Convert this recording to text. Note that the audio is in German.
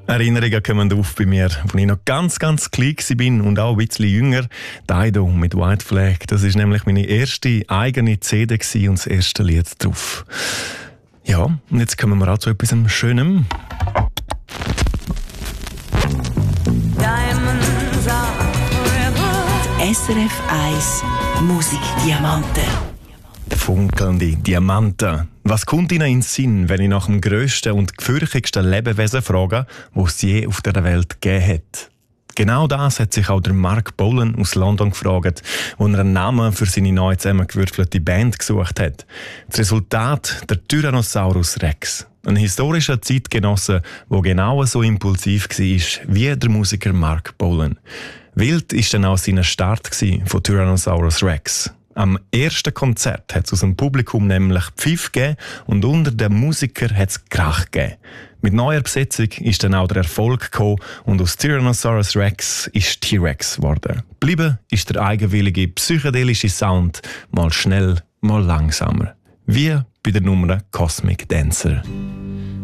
Erinnerungen kommen auf bei mir, als ich noch ganz klein war und auch ein bisschen jünger. Dido mit White Flag, das war nämlich meine erste eigene CD und das erste Lied drauf. Ja, und jetzt kommen wir auch zu etwas Schönem. SRF 1 Musikdiamanten. Funkelnde Diamanten. Was kommt Ihnen in den Sinn, wenn ich nach dem grössten und gefürchtigsten Lebewesen frage, das es je auf der Welt gegeben hat? Genau das hat sich auch der Mark Bolan aus London gefragt, als er einen Namen für seine neu zusammengewürfelte Band gesucht hat. Das Resultat, der Tyrannosaurus Rex. Ein historischer Zeitgenosse, der genau so impulsiv war wie der Musiker Mark Bolan. Wild war dann auch sein Start von Tyrannosaurus Rex. Am ersten Konzert hat es aus dem Publikum nämlich Pfiff gegeben und unter den Musikern hat es Krach gegeben. Mit neuer Besetzung ist dann auch der Erfolg gekommen und aus Tyrannosaurus Rex ist T-Rex geworden. Bleiben ist der eigenwillige psychedelische Sound, mal schnell, mal langsamer. Wie bei der Nummer Cosmic Dancer.